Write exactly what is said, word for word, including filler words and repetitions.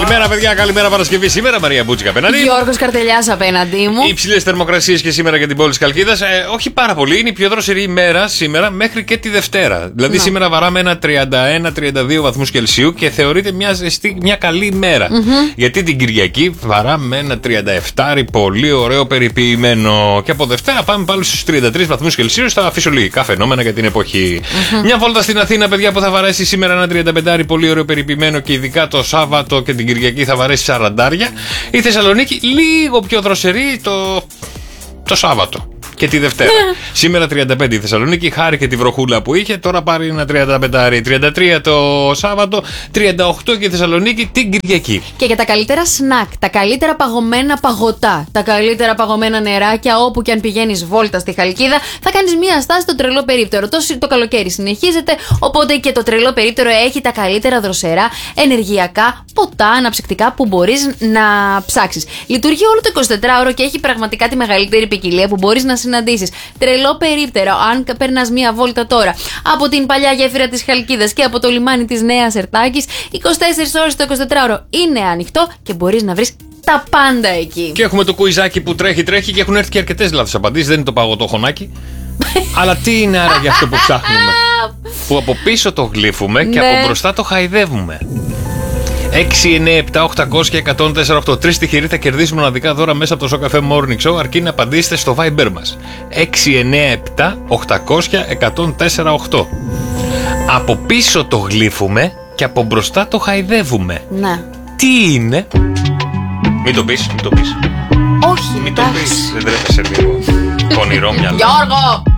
Καλημέρα, παιδιά. Καλημέρα Παρασκευή. Σήμερα Μαρία Μπούτσικα απέναντι. Γιώργος Καρτελιάς απέναντί μου. Υψηλές θερμοκρασίες και σήμερα για την πόλη της Χαλκίδας. Ε, όχι πάρα πολύ. Είναι η πιο δροσερή ημέρα σήμερα μέχρι και τη Δευτέρα. Δηλαδή, να. σήμερα βαράμε ένα τριάντα ένα τριάντα δύο βαθμούς Κελσίου και θεωρείται μια, ζεστή, μια καλή ημέρα. Mm-hmm. Γιατί την Κυριακή βαράμε ένα τριάντα επτά πολύ ωραίο περιποιημένο. Και από Δευτέρα πάμε πάλι στους τριάντα τρεις βαθμούς Κελσίου στα φυσιολογικά φαινόμενα για την εποχή. Mm-hmm. Μια βόλτα στην Αθήνα, παιδιά, που θα βαρέσει σήμερα ένα τριάντα πέντε πολύ ωραίο περιποιημένο και ειδικά το Σάββατο και την Κυριακή θα βαρέσει σαραντάρια. Η Θεσσαλονίκη λίγο πιο δροσερή το, το Σάββατο και τη Δευτέρα. Σήμερα τριάντα πέντε η Θεσσαλονίκη, χάρη και τη βροχούλα που είχε. Τώρα πάρει ένα τριάντα πέντε, τριάντα τρία το Σάββατο, τριάντα οκτώ και η Θεσσαλονίκη την Κυριακή. Και για τα καλύτερα σνακ, τα καλύτερα παγωμένα παγωτά, τα καλύτερα παγωμένα νεράκια, όπου και αν πηγαίνεις βόλτα στη Χαλκίδα, θα κάνεις μία στάση στο τρελό περίπτερο. Το, το καλοκαίρι συνεχίζεται, οπότε και το τρελό περίπτερο έχει τα καλύτερα δροσερά ενεργειακά ποτά, αναψυκτικά που μπορείς να ψάξεις. Λειτουργεί όλο το εικοσιτετράωρο και έχει πραγματικά τη μεγαλύτερη ποικιλία που μπορείς να συναντήσεις. Τρελό περίπτερο, αν περνάς μία βόλτα τώρα από την παλιά γέφυρα της Χαλκίδας και από το λιμάνι της Νέας Ερτάκης, είκοσι τέσσερις ώρες το εικοσιτετράωρο είναι ανοιχτό και μπορείς να βρεις τα πάντα εκεί. Και έχουμε το κουιζάκι που τρέχει, τρέχει και έχουν έρθει και αρκετές λάθος απαντήσεις. Δεν είναι το παγωτό χωνάκι. Αλλά τι είναι άραγε αυτό που ψάχνουμε? Που από πίσω το γλύφουμε και ναι. από μπροστά το χαϊδεύουμε. έξι εννιά επτά οκτακόσια και εκατόν τέσσερα οκτώ. Τρεις τυχεροί θα κερδίσουμε μοναδικά δώρα μέσα από το Σοκαφέ Morning Show, αρκεί να απαντήσετε στο Viber μας. έξι εννιά επτά οκτακόσια και εκατόν τέσσερα οκτώ. Από πίσω το γλύφουμε και από μπροστά το χαϊδεύουμε. Ναι. Τι είναι? Μην το πεις, μην το πεις. Όχι, μην το πεις, δεν τρέπεσαι λίγο. Πονηρό μυαλό. Γιώργο!